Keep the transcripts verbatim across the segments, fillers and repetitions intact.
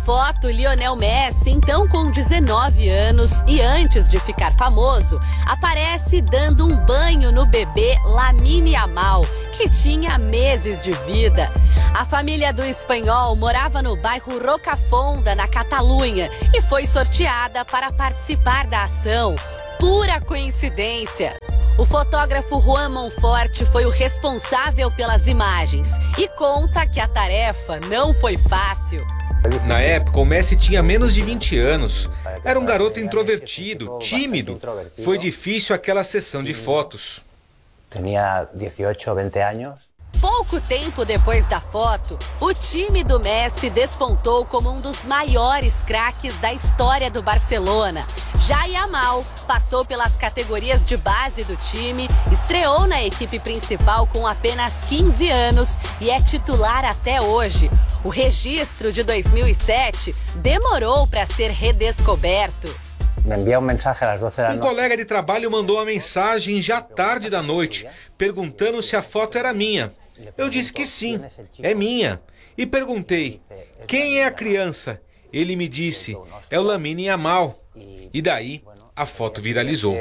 foto, Lionel Messi, então com dezenove anos e antes de ficar famoso, aparece dando um banho no bebê Lamine Yamal, que tinha meses de vida. A família do espanhol morava no bairro Rocafonda, na Catalunha, e foi sorteada para participar da ação. Pura coincidência. O fotógrafo Juan Monforte foi o responsável pelas imagens e conta que a tarefa não foi fácil. Na época, o Messi tinha menos de vinte anos. Era um garoto introvertido, tímido. Foi difícil aquela sessão de fotos. Tinha dezoito, vinte anos. Pouco tempo depois da foto, o time do Messi despontou como um dos maiores craques da história do Barcelona. Já Yamal passou pelas categorias de base do time, estreou na equipe principal com apenas quinze anos e é titular até hoje. O registro de dois mil e sete demorou para ser redescoberto. Um colega de trabalho mandou uma mensagem já tarde da noite, perguntando se a foto era minha. Eu disse que sim, é minha. E perguntei, quem é a criança? Ele me disse, é o Lamine Yamal. E daí, a foto viralizou.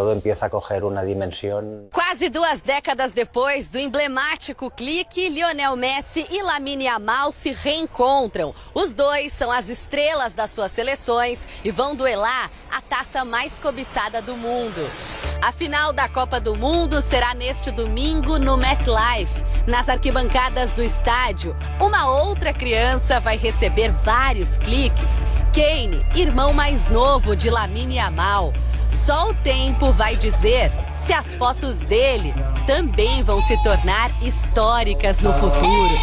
Quase duas décadas depois do emblemático clique, Lionel Messi e Lamine Yamal se reencontram. Os dois são as estrelas das suas seleções e vão duelar a taça mais cobiçada do mundo. A final da Copa do Mundo será neste domingo no MetLife. Nas arquibancadas do estádio, uma outra criança vai receber vários cliques. Kane, irmão mais novo de Lamine Yamal. Só o tempo vai dizer se as fotos dele também vão se tornar históricas no futuro.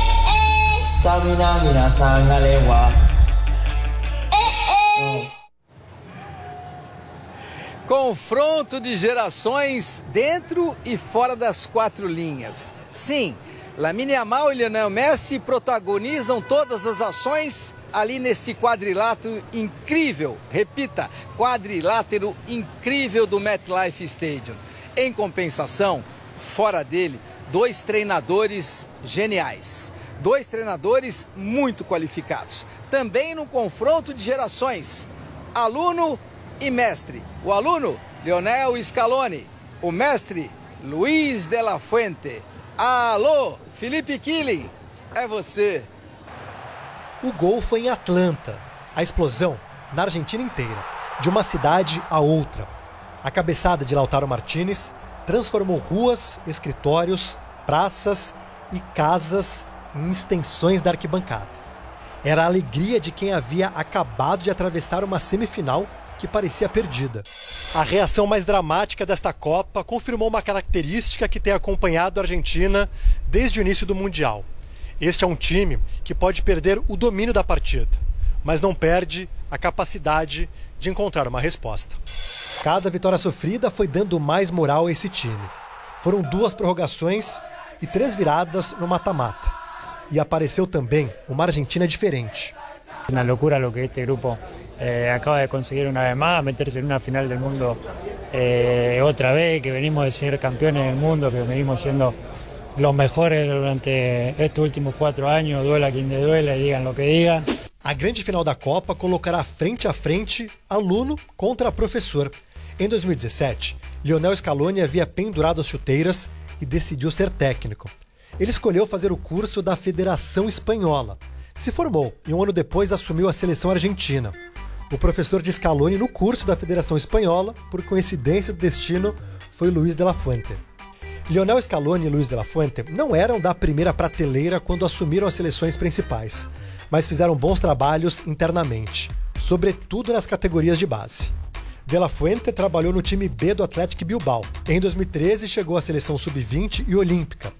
Confronto de gerações dentro e fora das quatro linhas. Sim, Lamine Yamal e Lionel Messi protagonizam todas as ações ali nesse quadrilátero incrível. Repita, quadrilátero incrível do MetLife Stadium. Em compensação, fora dele, dois treinadores geniais. Dois treinadores muito qualificados. Também no confronto de gerações, aluno e mestre. O aluno, Lionel Scaloni. O mestre, Luiz de la Fuente. Alô, Felipe Killing, é você. O gol foi em Atlanta. A explosão na Argentina inteira, de uma cidade a outra. A cabeçada de Lautaro Martínez transformou ruas, escritórios, praças e casas em extensões da arquibancada. Era a alegria de quem havia acabado de atravessar uma semifinal que parecia perdida. A reação mais dramática desta Copa confirmou uma característica que tem acompanhado a Argentina desde o início do Mundial. Este é um time que pode perder o domínio da partida, mas não perde a capacidade de encontrar uma resposta. Cada vitória sofrida foi dando mais moral a esse time. Foram duas prorrogações e três viradas no mata-mata. E apareceu também uma Argentina diferente. Una locura lo que este grupo eh, acaba de conseguir una vez más, meterse en una final del mundo eh, otra vez, que venimos de ser campeones del mundo, que venimos siendo los mejores durante estos últimos cuatro años, duela quien te duela y digan lo que digan. A grande final da Copa colocará frente a frente aluno contra professor. Em dois mil e dezessete, Lionel Scaloni havia pendurado as chuteiras e decidiu ser técnico. Ele escolheu fazer o curso da Federação Espanhola. Se formou e um ano depois assumiu a seleção argentina. O professor de Scaloni no curso da Federação Espanhola, por coincidência do destino, foi Luiz de la Fuente. Lionel Scaloni e Luiz de la Fuente não eram da primeira prateleira quando assumiram as seleções principais, mas fizeram bons trabalhos internamente, sobretudo nas categorias de base. De la Fuente trabalhou no time B do Athletic Bilbao. Em dois mil e treze chegou à seleção sub vinte e olímpica.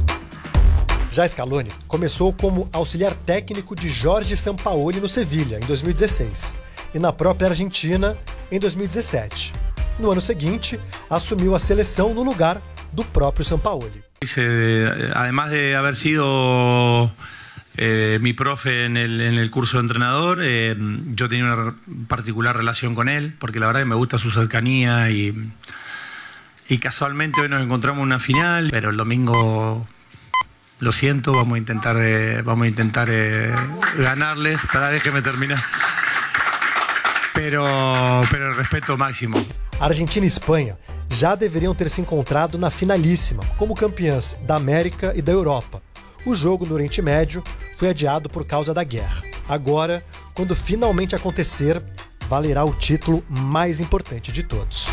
Já Scaloni começou como auxiliar técnico de Jorge Sampaoli no Sevilha, em dois mil e dezesseis, e na própria Argentina, em dois mil e dezessete. No ano seguinte, assumiu a seleção no lugar do próprio Sampaoli. Además de haber sido eh, mi profe en el, en el curso de entrenador, eh, yo tenía una particular relación con él, porque la verdad que me gusta su cercanía y, y casualmente hoy nos encontramos en una final, pero el domingo lo siento, vamos a intentar, eh, vamos a intentar eh, ganarles. Para, déjeme terminar. Pero, pero respeto máximo. Argentina e Espanha já deveriam ter se encontrado na finalíssima, como campeãs da América e da Europa. O jogo no Oriente Médio foi adiado por causa da guerra. Agora, quando finalmente acontecer, valerá o título mais importante de todos.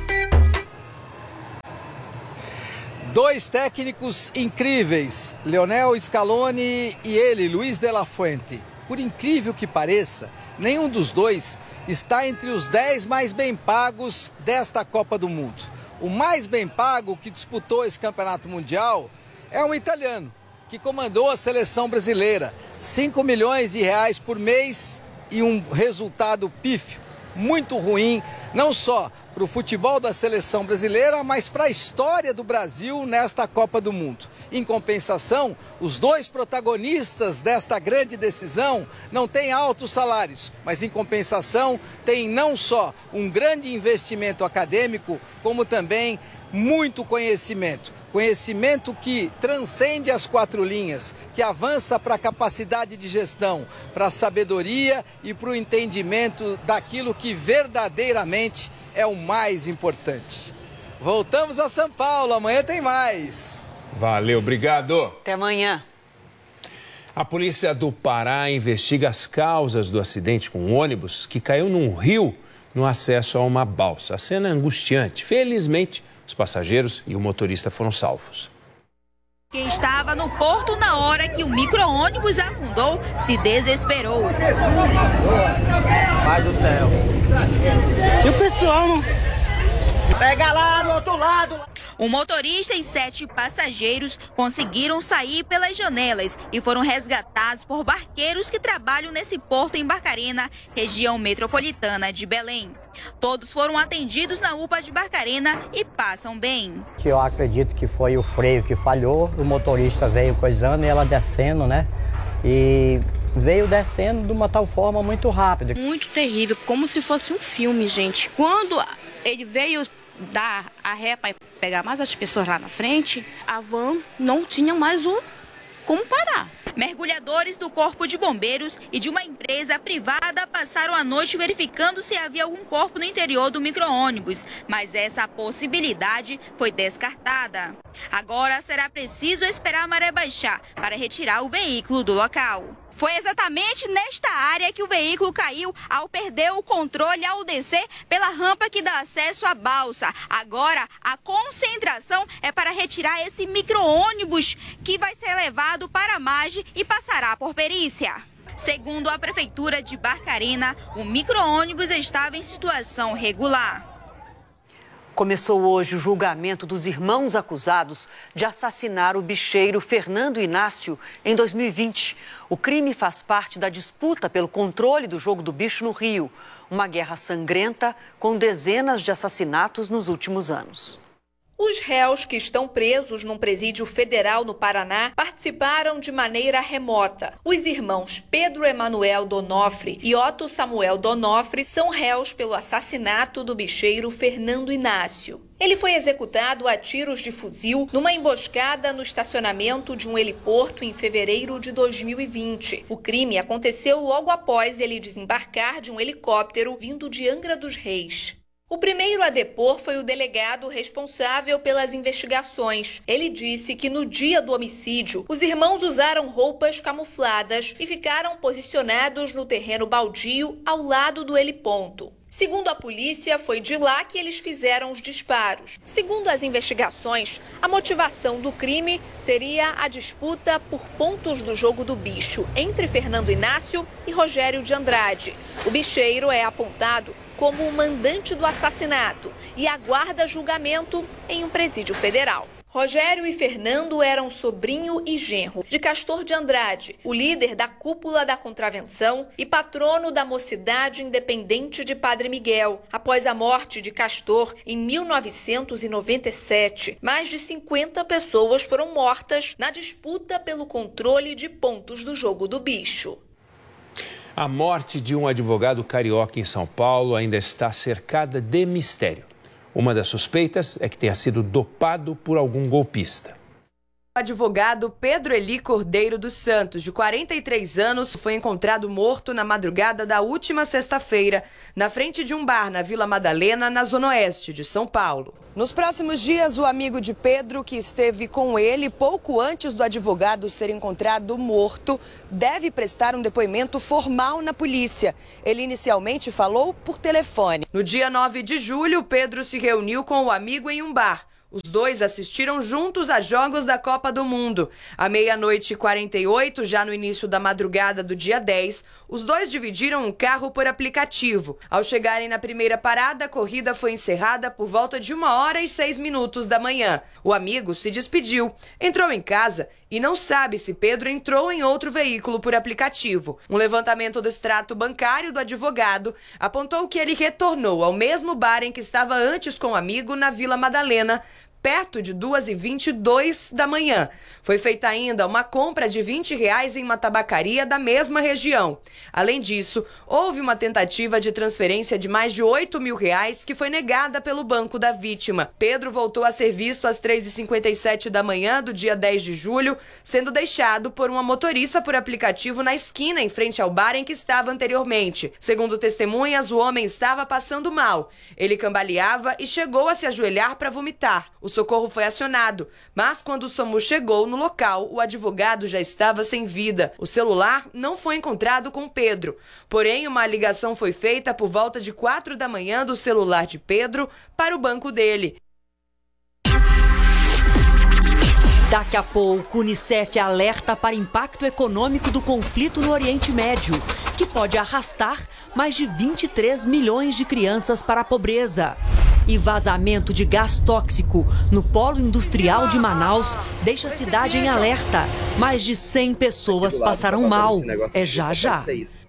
Dois técnicos incríveis, Lionel Scaloni e ele, Luis de la Fuente. Por incrível que pareça, nenhum dos dois está entre os dez mais bem pagos desta Copa do Mundo. O mais bem pago que disputou esse campeonato mundial é um italiano, que comandou a seleção brasileira. cinco milhões de reais por mês e um resultado pífio, muito ruim, não só para o futebol da seleção brasileira, mas para a história do Brasil nesta Copa do Mundo. Em compensação, os dois protagonistas desta grande decisão não têm altos salários, mas em compensação têm não só um grande investimento acadêmico, como também muito conhecimento. Conhecimento que transcende as quatro linhas, que avança para a capacidade de gestão, para a sabedoria e para o entendimento daquilo que verdadeiramente é o mais importante. Voltamos a São Paulo, amanhã tem mais. Valeu, obrigado. Até amanhã. A polícia do Pará investiga as causas do acidente com um ônibus que caiu num rio no acesso a uma balsa. A cena é angustiante. Felizmente, os passageiros e o motorista foram salvos. Quem estava no porto na hora que o micro-ônibus afundou se desesperou. Pai do céu. E o pessoal não... Pega lá no outro lado. O motorista e sete passageiros conseguiram sair pelas janelas e foram resgatados por barqueiros que trabalham nesse porto em Barcarena, região metropolitana de Belém. Todos foram atendidos na U P A de Barcarena e passam bem. Eu acredito que foi o freio que falhou, o motorista veio coisando e ela descendo, né? E veio descendo de uma tal forma muito rápida. Muito terrível, como se fosse um filme, gente. Quando ele veio dar a ré para pegar mais as pessoas lá na frente, a van não tinha mais o como parar. Mergulhadores do Corpo de Bombeiros e de uma empresa privada passaram a noite verificando se havia algum corpo no interior do micro-ônibus, mas essa possibilidade foi descartada. Agora será preciso esperar a maré baixar para retirar o veículo do local. Foi exatamente nesta área que o veículo caiu ao perder o controle ao descer pela rampa que dá acesso à balsa. Agora, a concentração é para retirar esse micro-ônibus que vai ser levado para a margem e passará por perícia. Segundo a Prefeitura de Barcarena, o micro-ônibus estava em situação regular. Começou hoje o julgamento dos irmãos acusados de assassinar o bicheiro Fernando Inácio em dois mil e vinte. O crime faz parte da disputa pelo controle do jogo do bicho no Rio. Uma guerra sangrenta com dezenas de assassinatos nos últimos anos. Os réus que estão presos num presídio federal no Paraná participaram de maneira remota. Os irmãos Pedro Emanuel Donofre e Otto Samuel Donofre são réus pelo assassinato do bicheiro Fernando Inácio. Ele foi executado a tiros de fuzil numa emboscada no estacionamento de um heliporto em fevereiro de dois mil e vinte. O crime aconteceu logo após ele desembarcar de um helicóptero vindo de Angra dos Reis. O primeiro a depor foi o delegado responsável pelas investigações. Ele disse que no dia do homicídio, os irmãos usaram roupas camufladas e ficaram posicionados no terreno baldio ao lado do heliponto. Segundo a polícia, foi de lá que eles fizeram os disparos. Segundo as investigações, a motivação do crime seria a disputa por pontos do jogo do bicho entre Fernando Inácio e Rogério de Andrade. O bicheiro é apontado como o mandante do assassinato e aguarda julgamento em um presídio federal. Rogério e Fernando eram sobrinho e genro de Castor de Andrade, o líder da cúpula da contravenção e patrono da Mocidade Independente de Padre Miguel. Após a morte de Castor em mil novecentos e noventa e sete, mais de cinquenta pessoas foram mortas na disputa pelo controle de pontos do jogo do bicho. A morte de um advogado carioca em São Paulo ainda está cercada de mistério. Uma das suspeitas é que tenha sido dopado por algum golpista. O advogado Pedro Eli Cordeiro dos Santos, de quarenta e três anos, foi encontrado morto na madrugada da última sexta-feira, na frente de um bar na Vila Madalena, na zona oeste de São Paulo. Nos próximos dias, o amigo de Pedro, que esteve com ele pouco antes do advogado ser encontrado morto, deve prestar um depoimento formal na polícia. Ele inicialmente falou por telefone. No dia nove de julho, Pedro se reuniu com o amigo em um bar. Os dois assistiram juntos a jogos da Copa do Mundo. À meia-noite e quarenta e oito, já no início da madrugada do dia dez, os dois dividiram um carro por aplicativo. Ao chegarem na primeira parada, a corrida foi encerrada por volta de uma hora e seis minutos da manhã. O amigo se despediu, entrou em casa e não sabe se Pedro entrou em outro veículo por aplicativo. Um levantamento do extrato bancário do advogado apontou que ele retornou ao mesmo bar em que estava antes com o amigo na Vila Madalena, perto de duas e vinte e dois da manhã. Foi feita ainda uma compra de vinte reais em uma tabacaria da mesma região. Além disso, houve uma tentativa de transferência de mais de oito mil reais que foi negada pelo banco da vítima. Pedro voltou a ser visto às três e cinquenta e sete da manhã do dia dez de julho, sendo deixado por uma motorista por aplicativo na esquina em frente ao bar em que estava anteriormente. Segundo testemunhas, o homem estava passando mal. Ele cambaleava e chegou a se ajoelhar para vomitar. O socorro foi acionado, mas quando o SAMU chegou no local, o advogado já estava sem vida. O celular não foi encontrado com Pedro, porém uma ligação foi feita por volta de quatro da manhã do celular de Pedro para o banco dele. Daqui a pouco, o Unicef alerta para impacto econômico do conflito no Oriente Médio, que pode arrastar mais de vinte e três milhões de crianças para a pobreza. E vazamento de gás tóxico no polo industrial de Manaus deixa a cidade em alerta. Mais de cem pessoas passaram mal. É já já.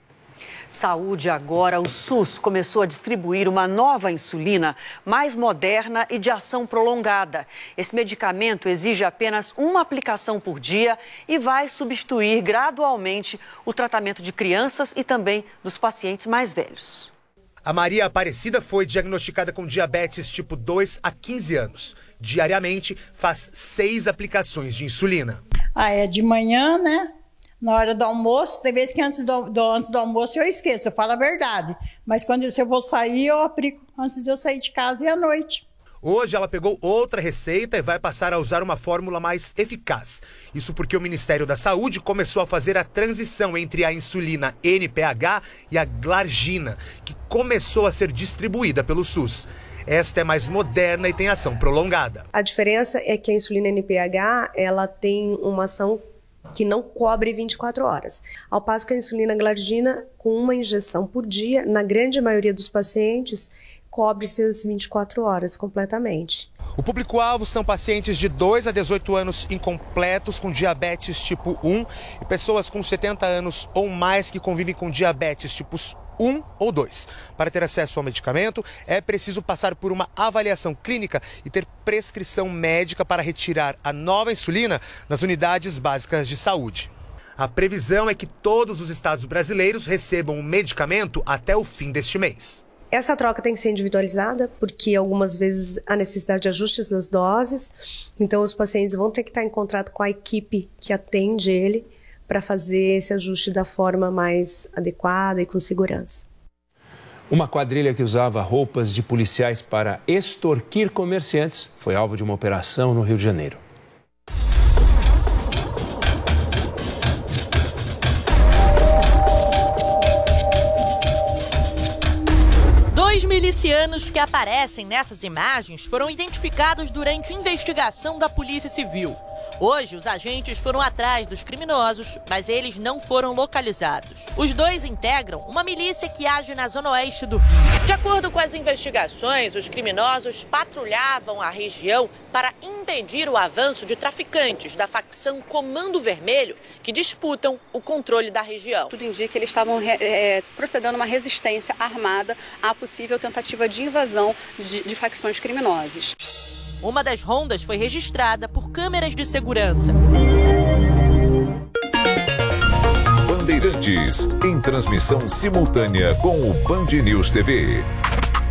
Saúde agora, o SUS começou a distribuir uma nova insulina mais moderna e de ação prolongada. Esse medicamento exige apenas uma aplicação por dia e vai substituir gradualmente o tratamento de crianças e também dos pacientes mais velhos. A Maria Aparecida foi diagnosticada com diabetes tipo dois há quinze anos. Diariamente faz seis aplicações de insulina. Ah, é de manhã, né? Na hora do almoço, tem vezes que antes do, do, antes do almoço eu esqueço, eu falo a verdade. Mas quando se eu vou sair, eu aplico antes de eu sair de casa e à noite. Hoje ela pegou outra receita e vai passar a usar uma fórmula mais eficaz. Isso porque o Ministério da Saúde começou a fazer a transição entre a insulina N P H e a Glargina, que começou a ser distribuída pelo SUS. Esta é mais moderna e tem ação prolongada. A diferença é que a insulina N P H ela tem uma ação que não cobre vinte e quatro horas. Ao passo que a insulina Glargina, com uma injeção por dia, na grande maioria dos pacientes, cobre-se as vinte e quatro horas completamente. O público-alvo são pacientes de dois a dezoito anos incompletos com diabetes tipo um e pessoas com setenta anos ou mais que convivem com diabetes tipos um ou dois. Para ter acesso ao medicamento, é preciso passar por uma avaliação clínica e ter prescrição médica para retirar a nova insulina nas unidades básicas de saúde. A previsão é que todos os estados brasileiros recebam o medicamento até o fim deste mês. Essa troca tem que ser individualizada, porque algumas vezes há necessidade de ajustes das doses. Então, os pacientes vão ter que estar em contato com a equipe que atende ele para fazer esse ajuste da forma mais adequada e com segurança. Uma quadrilha que usava roupas de policiais para extorquir comerciantes foi alvo de uma operação no Rio de Janeiro. Dois milicianos que aparecem nessas imagens foram identificados durante investigação da Polícia Civil. Hoje, os agentes foram atrás dos criminosos, mas eles não foram localizados. Os dois integram uma milícia que age na zona oeste do Rio. De acordo com as investigações, os criminosos patrulhavam a região para impedir o avanço de traficantes da facção Comando Vermelho, que disputam o controle da região. Tudo indica que eles estavam é, procedendo a uma resistência armada à possível tentativa de invasão de, de facções criminosas. Uma das rondas foi registrada por câmeras de segurança. Bandeirantes, em transmissão simultânea com o Band News T V.